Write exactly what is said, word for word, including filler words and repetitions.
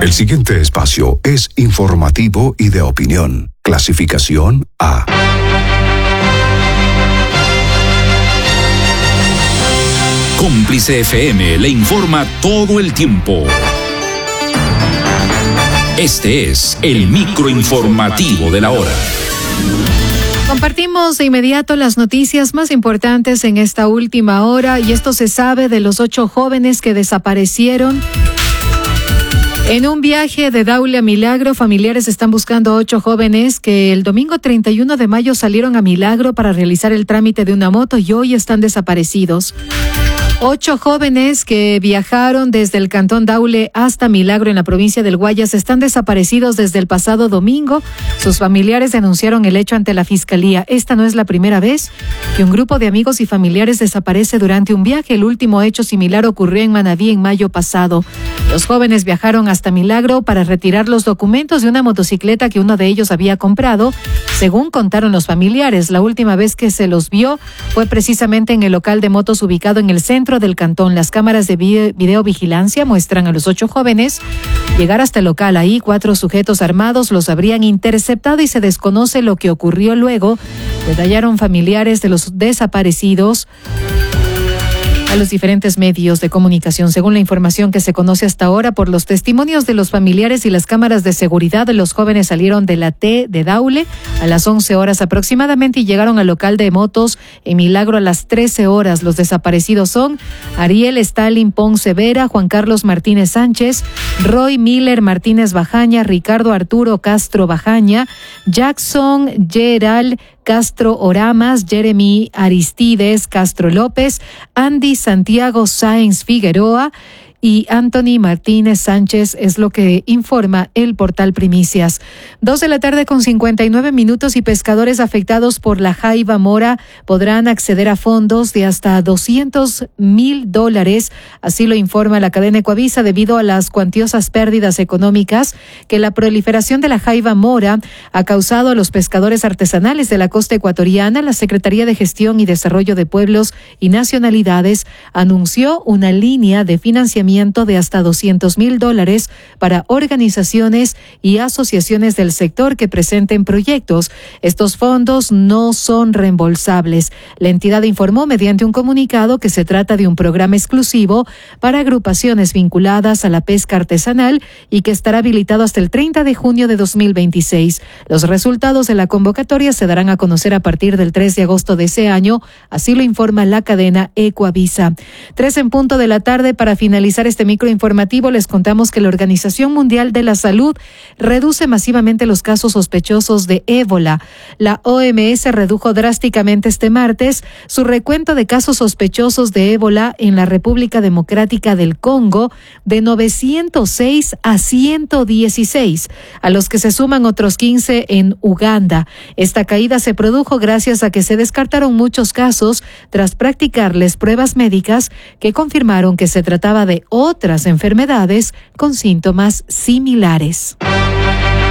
El siguiente espacio es informativo y de opinión. Clasificación A. Cómplice F M le informa todo el tiempo. Este es el microinformativo de la hora. Compartimos de inmediato las noticias más importantes en esta última hora, y esto se sabe de los ocho jóvenes que desaparecieron en un viaje de Daule a Milagro. Familiares están buscando a ocho jóvenes que el domingo treinta y uno de mayo salieron a Milagro para realizar el trámite de una moto y hoy están desaparecidos. Ocho jóvenes que viajaron desde el cantón Daule hasta Milagro en la provincia del Guayas están desaparecidos desde el pasado domingo. Sus familiares denunciaron el hecho ante la fiscalía. Esta no es la primera vez que un grupo de amigos y familiares desaparece durante un viaje. El último hecho similar ocurrió en Manabí en mayo pasado. Los jóvenes viajaron hasta Milagro para retirar los documentos de una motocicleta que uno de ellos había comprado, según contaron los familiares. La última vez que se los vio fue precisamente en el local de motos ubicado en el centro del cantón. Las cámaras de videovigilancia muestran a los ocho jóvenes llegar hasta el local. Ahí cuatro sujetos armados los habrían interceptado y se desconoce lo que ocurrió luego. Detallaron familiares de los desaparecidos a los diferentes medios de comunicación. Según la información que se conoce hasta ahora, por los testimonios de los familiares y las cámaras de seguridad, los jóvenes salieron de la T de Daule a las once horas aproximadamente y llegaron al local de motos en Milagro a las trece horas. Los desaparecidos son Ariel Stalin Ponce Vera, Juan Carlos Martínez Sánchez, Roy Miller Martínez Bajaña, Ricardo Arturo Castro Bajaña, Jackson Gerald Castro Oramas, Jeremy Aristides Castro López, Andy Santiago Sáenz Figueroa y Anthony Martínez Sánchez, es lo que informa el portal Primicias. Dos de la tarde con cincuenta y nueve minutos y pescadores afectados por la jaiba mora podrán acceder a fondos de hasta doscientos mil dólares. Así lo informa la cadena Ecuavisa, debido a las cuantiosas pérdidas económicas que la proliferación de la jaiba mora ha causado a los pescadores artesanales de la costa ecuatoriana. La Secretaría de Gestión y Desarrollo de Pueblos y Nacionalidades anunció una línea de financiamiento de hasta doscientos mil dólares para organizaciones y asociaciones del sector que presenten proyectos. Estos fondos no son reembolsables. La entidad informó mediante un comunicado que se trata de un programa exclusivo para agrupaciones vinculadas a la pesca artesanal y que estará habilitado hasta el treinta de junio de dos mil veintiséis. Los resultados de la convocatoria se darán a conocer a partir del tres de agosto de ese año, así lo informa la cadena Ecuavisa. Tres en punto de la tarde. Para finalizar este microinformativo, les contamos que la Organización Mundial de la Salud reduce masivamente los casos sospechosos de ébola. La O M S redujo drásticamente este martes su recuento de casos sospechosos de ébola en la República Democrática del Congo de novecientos seis a ciento dieciséis, a los que se suman otros quince en Uganda. Esta caída se produjo gracias a que se descartaron muchos casos tras practicarles pruebas médicas que confirmaron que se trataba de otras enfermedades con síntomas similares.